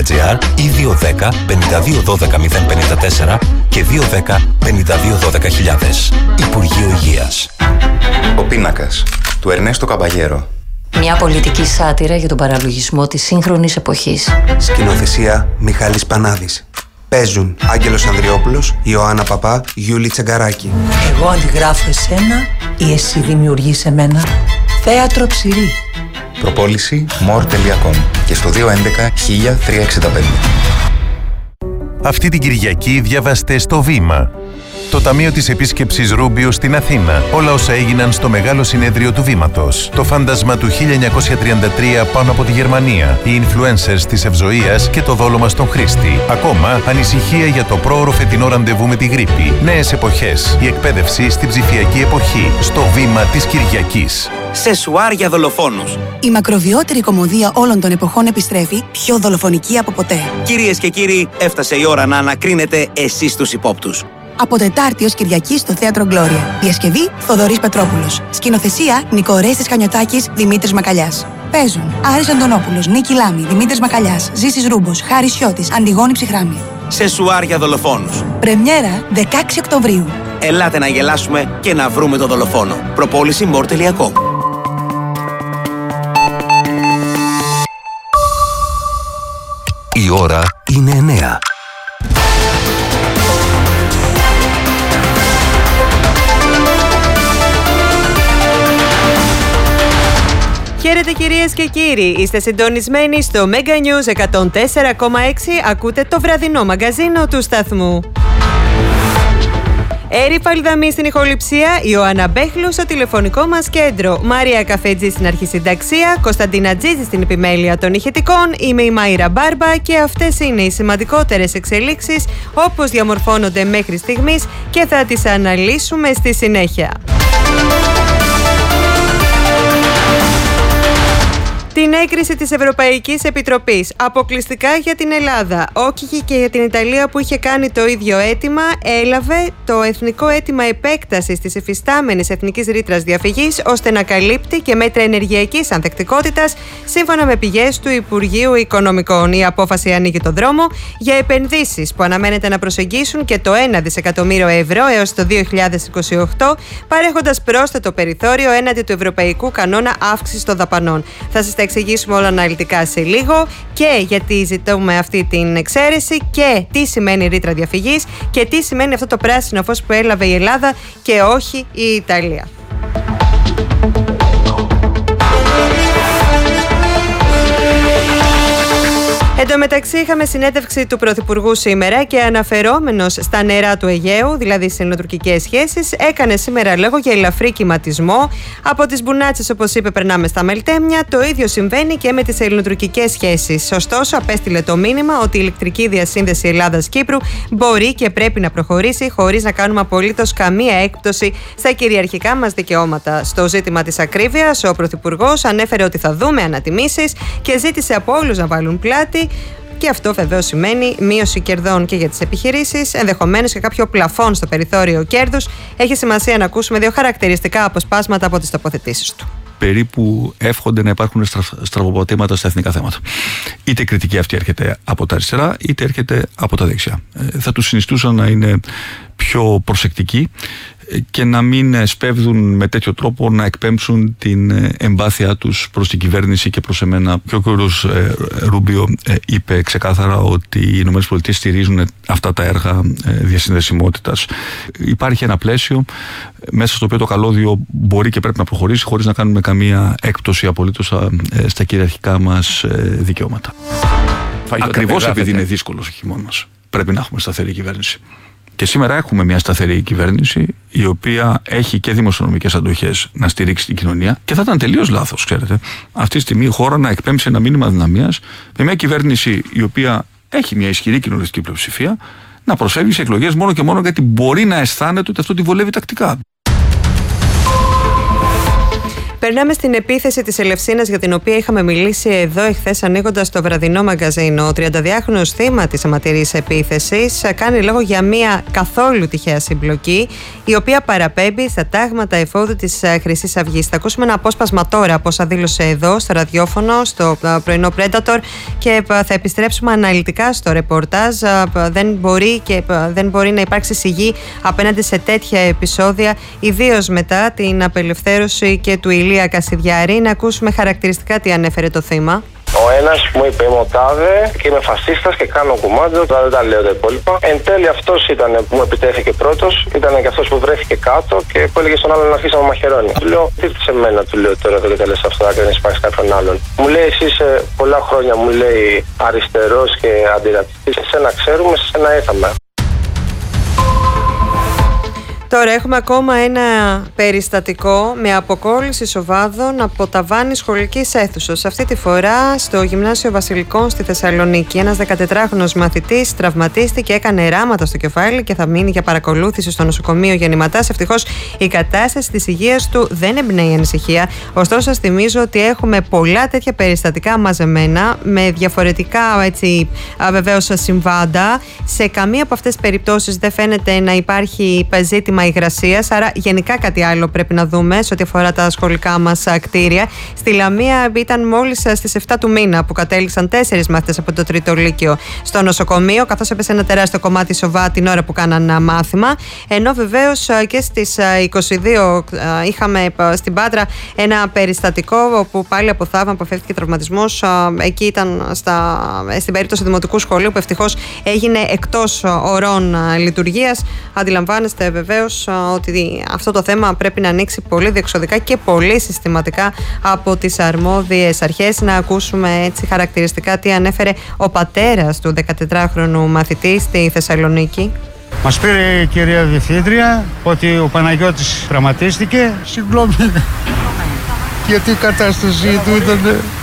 www.ecom.gr ή 210 52 12 054 και 210 52 12 χιλιάδες. Υπουργείο Υγείας. Ο πίνακας του Ερνέστο Καμπαγέρο. Μια πολιτική σάτυρα για τον παραλογισμό της σύγχρονης εποχής. Σκηνοθεσία Μιχάλης Πανάδης. Παίζουν Άγγελος Ανδριόπουλος, Ιωάννα Παπά, Γιούλη Τσεγκαράκη. Εγώ αντιγράφω εσένα ή εσύ δημιουργείς εμένα. Θέατρο Ψηρή. Προπόληση more.com και στο 211 1365. Αυτή την Κυριακή διαβάστε στο Βήμα. Το Ταμείο της Επίσκεψης Ρούμπιο στην Αθήνα. Όλα όσα έγιναν στο μεγάλο συνέδριο του Βήματος. Το φάντασμα του 1933 πάνω από τη Γερμανία. Οι influencers της ευζοίας και το δόλωμα στον Χρήστη. Ακόμα, ανησυχία για το πρόωρο φετινό ραντεβού με τη γρίπη. Νέες εποχές. Η εκπαίδευση στην ψηφιακή εποχή. Στο Βήμα της Κυριακής. Σεσουάρ για δολοφόνους. Η μακροβιότερη κωμωδία όλων των εποχών επιστρέφει, πιο δολοφονική από ποτέ. Κυρίες και κύριοι, έφτασε η ώρα να ανακρίνετε εσείς τους υπόπτους. Από Τετάρτη ως Κυριακή στο Θέατρο Γκλώρια. Διασκευή Θοδωρής Πετρόπουλος. Σκηνοθεσία Νίκο Ορέστης Χανιωτάκης, Δημήτρης Μακαλιάς. Παίζουν Άρης Αντωνόπουλος, Νίκη Λάμη, Δημήτρης Μακαλιάς, Ζήσης Ρούμπος, Χάρης Σιώτης, Αντιγόνη Ψυχράμια. Σεσουάρ για δολοφόνους. Πρεμιέρα 16 Οκτωβρίου. Ελάτε να γελάσουμε και να βρούμε τον δολοφόνο. Προπόληση more.com. Η ώρα είναι 9. Χαίρετε κυρίες και κύριοι, είστε συντονισμένοι στο Mega News 104,6, ακούτε το βραδινό μαγκαζίνο του σταθμού. Έρη Φαλδαμή στην ηχοληψία, Ιωάννα Μπέχλου στο τηλεφωνικό μας κέντρο, Μάρια Καφέτζη στην αρχισυνταξία, Κωνσταντίνα Τζίζη στην επιμέλεια των ηχητικών, είμαι η Μάιρα Μπάρμπα και αυτές είναι οι σημαντικότερες εξελίξεις όπως διαμορφώνονται μέχρι στιγμής και θα τις αναλύσουμε στη συνέχεια. Την έγκριση της Ευρωπαϊκής Επιτροπής αποκλειστικά για την Ελλάδα, όχι και για την Ιταλία που είχε κάνει το ίδιο αίτημα, έλαβε το εθνικό αίτημα επέκτασης της εφιστάμενης εθνικής ρήτρας διαφυγής ώστε να καλύπτει και μέτρα ενεργειακής ανθεκτικότητας σύμφωνα με πηγές του Υπουργείου Οικονομικών. Η απόφαση ανοίγει το δρόμο για επενδύσεις που αναμένεται να προσεγγίσουν και το 1 δισεκατομμύριο ευρώ έως το 2028, παρέχοντας πρόσθετο περιθώριο έναντι του ευρωπαϊκού κανόνα αύξησης των δαπανών. Θα σας τα εξηγήσουμε όλα αναλυτικά σε λίγο και γιατί ζητούμε αυτή την εξαίρεση και τι σημαίνει ρήτρα διαφυγής και τι σημαίνει αυτό το πράσινο φως που έλαβε η Ελλάδα και όχι η Ιταλία. Εν τω μεταξύ, είχαμε συνέντευξη του Πρωθυπουργού σήμερα και αναφερόμενος στα νερά του Αιγαίου, δηλαδή στις ελληνοτουρκικές σχέσεις, έκανε σήμερα λόγο για ελαφρύ κυματισμό. Από τις μπουνάτσες, όπως είπε, περνάμε στα μελτέμια. Το ίδιο συμβαίνει και με τις ελληνοτουρκικές σχέσεις. Ωστόσο, απέστειλε το μήνυμα ότι η ηλεκτρική διασύνδεση Ελλάδας-Κύπρου μπορεί και πρέπει να προχωρήσει χωρίς να κάνουμε απολύτως καμία έκπτωση στα κυριαρχικά μας δικαιώματα. Στο ζήτημα της ακρίβειας, ο Πρωθυπουργός ανέφερε ότι θα δούμε ανατιμήσεις και ζήτησε από όλους να βάλουν πλάτη. Και αυτό βεβαίως σημαίνει μείωση κερδών και για τις επιχειρήσεις, ενδεχομένως και κάποιο πλαφόν στο περιθώριο κέρδους. Έχει σημασία να ακούσουμε δύο χαρακτηριστικά αποσπάσματα από τις τοποθετήσεις του. Περίπου εύχονται να υπάρχουν στραβοπατήματα στα εθνικά θέματα. Είτε η κριτική αυτή έρχεται από τα αριστερά, είτε έρχεται από τα δεξιά. Θα τους συνιστούσα να είναι πιο προσεκτικοί και να μην σπέβδουν με τέτοιο τρόπο να εκπέμψουν την εμπάθειά τους προς την κυβέρνηση και προς εμένα. Και ο κ. Ρούμπιο είπε ξεκάθαρα ότι οι ΗΠΑ στηρίζουν αυτά τα έργα διασυνδεσιμότητας. Υπάρχει ένα πλαίσιο μέσα στο οποίο το καλώδιο μπορεί και πρέπει να προχωρήσει χωρίς να κάνουμε καμία έκπτωση απολύτως στα κυριαρχικά μας δικαιώματα. Ακριβώς επειδή είναι δύσκολος ο χειμώνας, πρέπει να έχουμε σταθερή κυβέρνηση. Και σήμερα έχουμε μια σταθερή κυβέρνηση η οποία έχει και δημοσιονομικές αντοχές να στηρίξει την κοινωνία και θα ήταν τελείως λάθος, ξέρετε, αυτή τη στιγμή η χώρα να εκπέμψει ένα μήνυμα δυναμίας με μια κυβέρνηση η οποία έχει μια ισχυρή κοινωνιστική πλειοψηφία να προσφεύγει σε εκλογές μόνο και μόνο γιατί μπορεί να αισθάνεται ότι αυτό τη βολεύει τακτικά. Περνάμε στην επίθεση της Ελευσίνας, για την οποία είχαμε μιλήσει εδώ εχθές ανοίγοντας το βραδινό μαγκαζίνο. Ο 32χρονος θύμα της αιματηρής επίθεσης κάνει λόγο για μια καθόλου τυχαία συμπλοκή, η οποία παραπέμπει στα τάγματα εφόδου της Χρυσής Αυγής. Θα ακούσουμε ένα απόσπασμα τώρα από όσα δήλωσε εδώ στο ραδιόφωνο, στο πρωινό Predator, και θα επιστρέψουμε αναλυτικά στο ρεπορτάζ. Δεν μπορεί να υπάρξει σιγή απέναντι σε τέτοια επεισόδια, ιδίως μετά την απελευθέρωση και του Ηλία Κασιδιάρη. Να ακούσουμε χαρακτηριστικά τι ανέφερε το θύμα. Ο ένας μου είπε: είμαι ο τάδε και είμαι φασίστας και κάνω κουμάντζο. Δεν τα λέω τα υπόλοιπα. Εν τέλει, αυτός ήταν που μου επιτέθηκε πρώτος. Ήταν και αυτός που βρέθηκε κάτω και που έλεγε στον άλλον να αρχίσει να με μαχαιρώνει. Του λέω: τι σε μένα, του λέω τώρα εδώ και τα λες αυτά, και δεν υπάρχει κάποιον άλλον. Μου λέει: εσύ είσαι πολλά χρόνια, μου λέει, αριστερός και αντιρατσιστής. Εσένα ξέρουμε, σε σένα ήρθαμε. Τώρα έχουμε ακόμα ένα περιστατικό με αποκόλληση σοβάδων από ταβάνι σχολικής αίθουσας. Αυτή τη φορά στο Γυμνάσιο Βασιλικών στη Θεσσαλονίκη. Ένας 14χρονος μαθητής τραυματίστηκε, έκανε ράματα στο κεφάλι και θα μείνει για παρακολούθηση στο νοσοκομείο Γεννηματάς. Ευτυχώς η κατάσταση της υγείας του δεν εμπνέει ανησυχία. Ωστόσο, σας θυμίζω ότι έχουμε πολλά τέτοια περιστατικά μαζεμένα με διαφορετικά βεβαίως συμβάντα. Σε καμία από αυτές τις περιπτώσεις δεν φαίνεται να υπάρχει ζήτημα υγρασίας, άρα γενικά κάτι άλλο πρέπει να δούμε σε ό,τι αφορά τα σχολικά μας κτίρια. Στη Λαμία ήταν μόλις στις 7 του μήνα που κατέληξαν 4 μαθητές από το 3ο Λύκειο στο νοσοκομείο, καθώς έπεσε ένα τεράστιο κομμάτι σοβά την ώρα που κάναν μάθημα. Ενώ βεβαίως και στις 22 είχαμε στην Πάτρα ένα περιστατικό όπου πάλι από θαύμα αποφεύθηκε τραυματισμός. Εκεί ήταν στην περίπτωση δημοτικού σχολείου που ευτυχώς έγινε εκτός ωρών λειτουργίας. Αντιλαμβάνεστε βεβαίως ότι αυτό το θέμα πρέπει να ανοίξει πολύ διεξοδικά και πολύ συστηματικά από τις αρμόδιες αρχές. Να ακούσουμε έτσι χαρακτηριστικά τι ανέφερε ο πατέρας του 14χρονου μαθητή στη Θεσσαλονίκη. Μας πήρε η κυρία Διευθύντρια ότι ο Παναγιώτης τραυματίστηκε. Συγγνώμη, γιατί η κατάσταση του ήταν